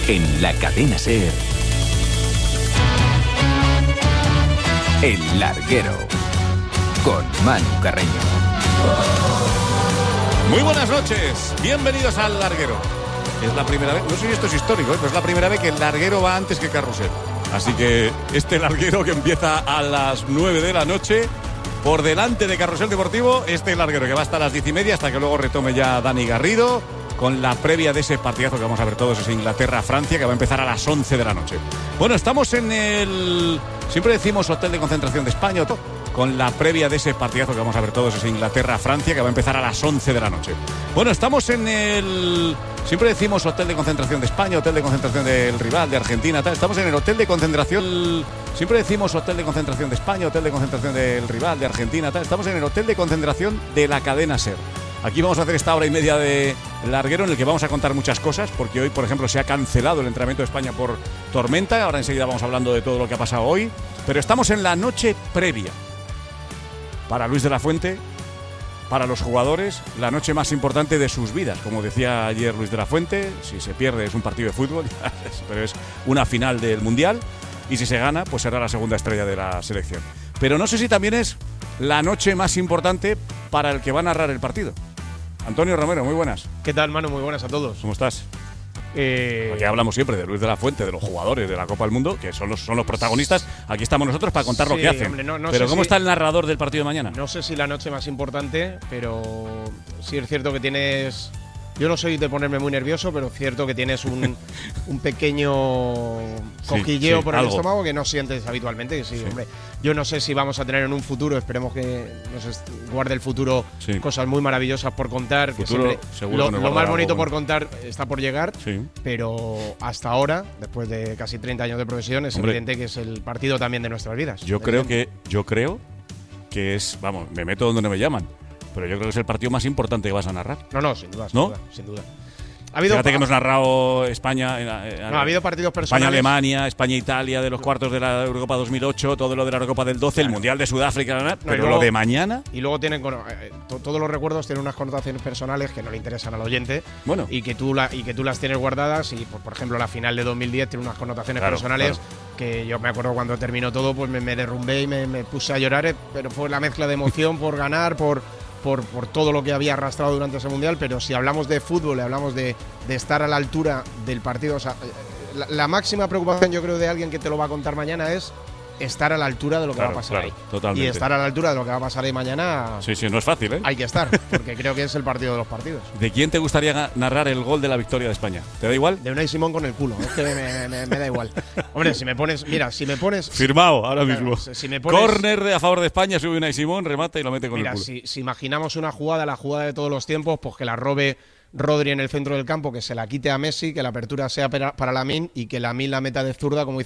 En la cadena SER, El Larguero, con Manu Carreño. Muy buenas noches, bienvenidos al Larguero. Es la primera vez, no sé si esto es histórico, pero es la primera vez que el Larguero va antes que Carrusel. Así que este Larguero que empieza a las 9 de la noche, por delante de Carrusel Deportivo, este Larguero que va hasta las 10:30, hasta que luego retome ya Dani Garrido, con la previa de ese partidazo que vamos a ver todos, es Inglaterra-Francia, que va a empezar a las 11 de la noche. Bueno, estamos en el, siempre decimos, hotel de concentración de España, con la previa de ese partidazo que vamos a ver todos, es Inglaterra-Francia, que va a empezar a las 11 de la noche. Bueno, estamos en el, siempre decimos hotel de concentración de España, hotel de concentración del rival, de Argentina, tal. Estamos en el hotel de concentración, siempre decimos hotel de concentración de España, hotel de concentración del rival, de Argentina, tal. Estamos en el hotel de concentración de la cadena SER. Aquí vamos a hacer esta hora y media de Larguero en el que vamos a contar muchas cosas, porque hoy, por ejemplo, se ha cancelado el entrenamiento de España por tormenta. Ahora enseguida vamos hablando de todo lo que ha pasado hoy. Pero estamos en la noche previa. Para Luis de la Fuente, para los jugadores, la noche más importante de sus vidas. Como decía ayer Luis de la Fuente, si se pierde es un partido de fútbol, pero es una final del Mundial. Y si se gana, pues será la segunda estrella de la selección. Pero no sé si también es la noche más importante para el que va a narrar el partido. Antonio Romero, muy buenas. ¿Qué tal, Manu? Muy buenas a todos. ¿Cómo estás? Aquí hablamos siempre de Luis de la Fuente, de los jugadores de la Copa del Mundo, que son los protagonistas. Aquí estamos nosotros para contar lo que hacen. Hombre, no pero ¿cómo si está el narrador del partido de mañana? No sé si la noche más importante, pero sí es cierto que tienes… Yo no soy de ponerme muy nervioso, pero es cierto que tienes un pequeño cosquilleo por el algo. Estómago que no sientes habitualmente. Sí, hombre. Yo no sé si vamos a tener en un futuro, esperemos que nos guarde el futuro cosas muy maravillosas por contar. Futuro, que seguro lo que más bonito por contar está por llegar, sí. Pero hasta ahora, después de casi 30 años de profesión, es evidente que es el partido también de nuestras vidas. Yo creo que es, vamos, me meto donde no me llaman. Pero yo creo que es el partido más importante que vas a narrar. No, sin duda, sin duda. Fíjate que hemos narrado España… ha habido partidos personales. España-Alemania, España-Italia, de los cuartos de la Eurocopa 2008, todo lo de la Eurocopa del 12, claro. El Mundial de Sudáfrica, pero luego, lo de mañana… Y luego tienen, todos los recuerdos tienen unas connotaciones personales que no le interesan al oyente, bueno, y que tú las tienes guardadas, y por ejemplo la final de 2010 tiene unas connotaciones personales, que yo me acuerdo cuando terminó todo, pues me derrumbé y me puse a llorar, pero fue la mezcla de emoción por ganar, por todo lo que había arrastrado durante ese Mundial. Pero si hablamos de fútbol, hablamos de estar a la altura del partido, o sea, la máxima preocupación, yo creo, de alguien que te lo va a contar mañana es estar a la altura de lo que va a pasar ahí. Totalmente. Y estar a la altura de lo que va a pasar ahí mañana… Sí, no es fácil, ¿eh? Hay que estar, porque creo que es el partido de los partidos. ¿De quién te gustaría narrar el gol de la victoria de España? ¿Te da igual? De Unai Simón con el culo, es que me da igual. Hombre, si me pones… Firmado, ahora mismo. Si me pones… Córner a favor de España, sube Unai Simón, remata y lo mete con el culo. Si imaginamos una jugada, la jugada de todos los tiempos, pues que la robe Rodri en el centro del campo, que se la quite a Messi, que la apertura sea para Lamine y que Lamine la meta de zurda como hizo